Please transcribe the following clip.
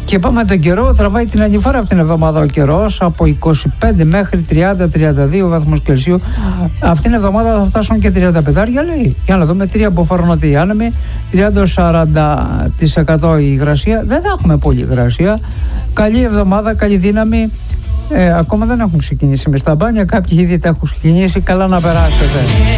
Και πάμε τον καιρό, τραβάει την ανηφόρα αυτήν την εβδομάδα ο καιρός, από 25 μέχρι 30-32 βαθμούς Κελσίου. Αυτήν την εβδομάδα θα φτάσουν και 35, λέει. Για να δούμε, 3 αποφορνωτοί οι άνεμοι, 30-40% η υγρασία. Δεν θα έχουμε πολύ υγρασία. Καλή εβδομάδα, καλή δύναμη. Ακόμα δεν έχουν ξεκινήσει με στα μπάνια, κάποιοι ήδη τα έχουν ξεκινήσει. Καλά να περάσετε.